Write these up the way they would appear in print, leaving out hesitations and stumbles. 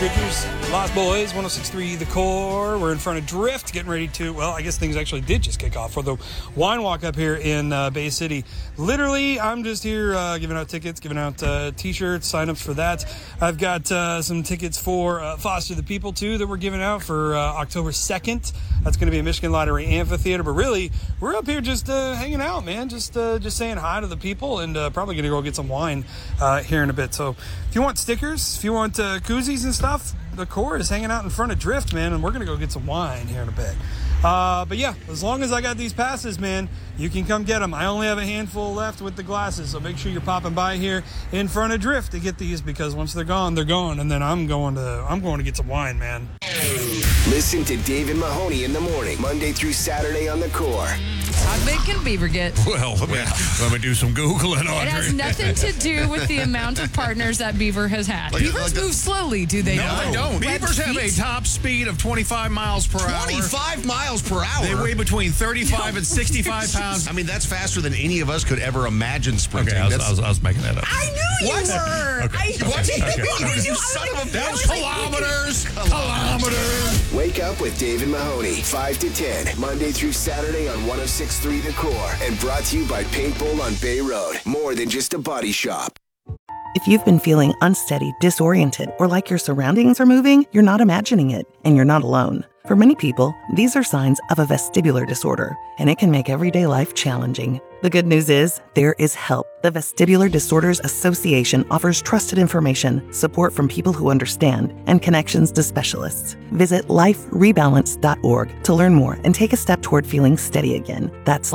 Creatures, Lost Boys, 106.3 The Core. We're in front of Drift, getting ready to, well, I guess things actually did just kick off for the wine walk up here in Bay City. Literally, I'm just here giving out tickets, giving out t-shirts, sign-ups for that. I've got some tickets for Foster the People, too, that we're giving out for October 2nd. That's going to be at Michigan Lottery Amphitheater. But really, we're up here just hanging out, man. Just saying hi to the people and probably going to go get some wine here in a bit. So if you want stickers, if you want koozies and stuff, the Core is hanging out in front of Drift, man, and we're going to go get some wine here in a bit. But yeah, as long as I got these passes, man, you can come get them. I only have a handful left with the glasses, so make sure you're popping by here in front of Drift to get these, because once they're gone, and then I'm going to get some wine, man. Listen to David Mahoney in the morning, Monday through Saturday on the Core. How big can Beaver get? Well, let me do some Googling, Audrey. It has nothing to do with the amount of partners that Beaver has had. Beavers move slowly, do they No, not? they don't. Beavers have a top speed of 25 miles per hour. 25 miles per hour? They weigh between 35 and 65 pounds. I mean, that's faster than any of us could ever imagine sprinting. Okay, I was making that up. I knew you were. Okay. What? Okay. You son of a That was bitch. kilometers. Wake up with David Mahoney, 5 to 10, Monday through Saturday on 106.3 The Core. And brought to you by Paintball on Bay Road. More than just a body shop. If you've been feeling unsteady, disoriented, or like your surroundings are moving, you're not imagining it, and you're not alone. For many people, these are signs of a vestibular disorder, and it can make everyday life challenging. The good news is, there is help. The Vestibular Disorders Association offers trusted information, support from people who understand, and connections to specialists. Visit liferebalance.org to learn more and take a step toward feeling steady again. That's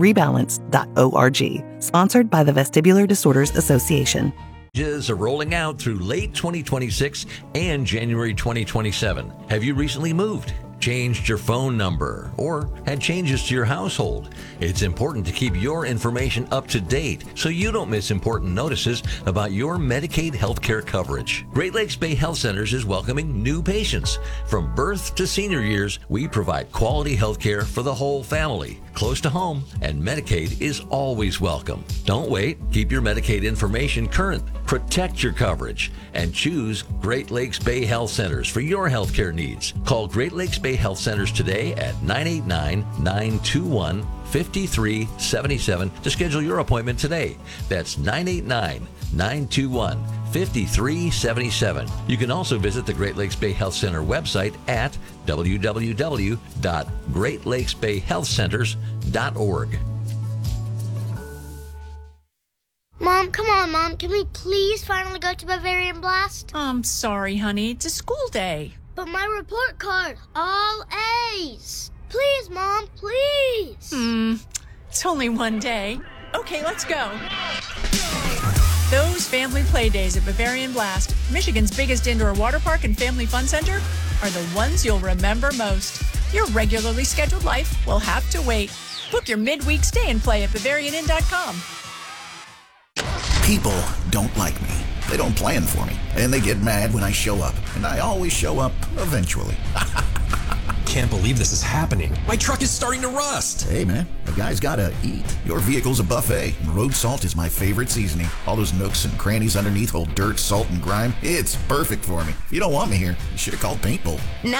liferebalance.org. Sponsored by the Vestibular Disorders Association. Are rolling out through late 2026 and January 2027. Have you recently moved, changed your phone number, or had changes to your household? It's important to keep your information up to date so you don't miss important notices about your Medicaid healthcare coverage. Great Lakes Bay Health Centers is welcoming new patients. From birth to senior years, we provide quality healthcare for the whole family, close to home, and Medicaid is always welcome. Don't wait. Keep your Medicaid information current. Protect your coverage and choose Great Lakes Bay Health Centers for your healthcare needs. Call Great Lakes Bay Health Centers today at 989-921-5377 to schedule your appointment today. That's 989-921-5377. You can also visit the Great Lakes Bay Health Center website at www.greatlakesbayhealthcenters.org. Mom, come on, Mom. Can we please finally go to Bavarian Blast? I'm sorry, honey. It's a school day. But my report card, all A's. Please, Mom, please. It's only one day. Okay, let's go. Those family play days at Bavarian Blast, Michigan's biggest indoor water park and family fun center, are the ones you'll remember most. Your regularly scheduled life will have to wait. Book your midweek stay and play at BavarianInn.com. People don't like me. They don't plan for me. And they get mad when I show up. And I always show up eventually. Can't believe this is happening. My truck is starting to rust. Hey, man, a guy's gotta eat. Your vehicle's a buffet. And road salt is my favorite seasoning. All those nooks and crannies underneath hold dirt, salt, and grime. It's perfect for me. If you don't want me here, you should have called Paintball.